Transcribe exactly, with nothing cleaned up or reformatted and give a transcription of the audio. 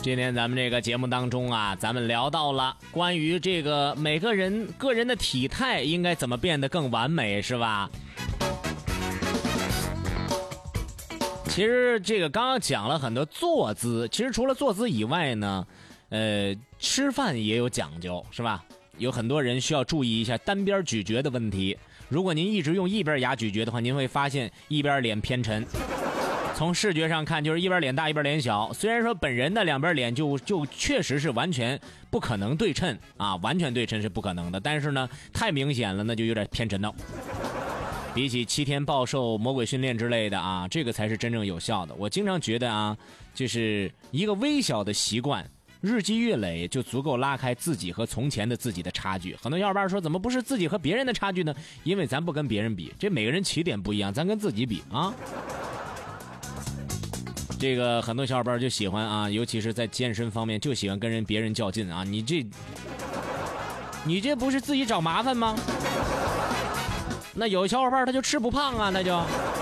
今天咱们这个节目当中啊，咱们聊到了关于这个每个人个人的体态应该怎么变得更完美，是吧？其实这个刚刚讲了很多坐姿，其实除了坐姿以外呢，呃，吃饭也有讲究，是吧？有很多人需要注意一下单边咀嚼的问题。如果您一直用一边牙咀嚼的话，您会发现一边脸偏沉。从视觉上看，就是一边脸大一边脸小。虽然说本人的两边脸就就确实是完全不可能对称啊，完全对称是不可能的。但是呢，太明显了，那就有点偏沉了。比起七天暴瘦、魔鬼训练之类的啊，这个才是真正有效的。我经常觉得啊，就是一个微小的习惯，日积月累就足够拉开自己和从前的自己的差距。很多小伙伴说，怎么不是自己和别人的差距呢？因为咱不跟别人比，这每个人起点不一样，咱跟自己比啊。这个很多小伙伴就喜欢啊，尤其是在健身方面就喜欢跟人别人较劲啊。你这你这不是自己找麻烦吗？那有小伙伴他就吃不胖啊，那就